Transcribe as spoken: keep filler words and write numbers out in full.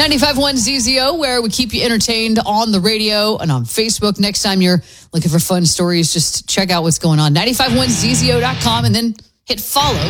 ninety-five point one Z Z O, where we keep you entertained on the radio and on Facebook. Next time you're looking for fun stories, just check out what's going on. ninety-five point one Z Z O dot com and then hit follow